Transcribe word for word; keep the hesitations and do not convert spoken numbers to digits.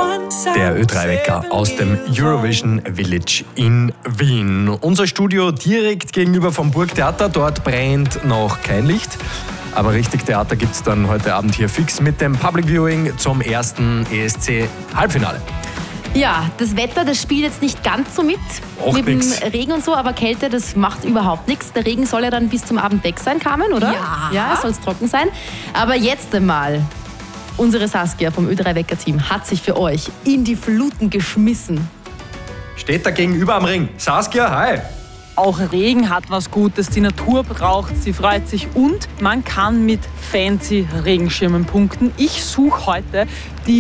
Der Ö drei Wecker aus dem Eurovision Village in Wien. Unser Studio direkt gegenüber vom Burgtheater. Dort brennt noch kein Licht. Aber richtig Theater gibt es dann heute Abend hier fix mit dem Public Viewing zum ersten E S C-Halbfinale. Ja, das Wetter, das spielt jetzt nicht ganz so mit. Och, mit dem nix. Regen und so, aber Kälte, das macht überhaupt nichts. Der Regen soll ja dann bis zum Abend weg sein, Carmen, oder? Ja. Ja, soll es trocken sein. Aber jetzt einmal, unsere Saskia vom Ö drei Wecker-Team hat sich für euch in die Fluten geschmissen. Steht da gegenüber am Ring. Saskia, hi! Auch Regen hat was Gutes, die Natur braucht, sie freut sich und man kann mit fancy Regenschirmen punkten. Ich suche heute die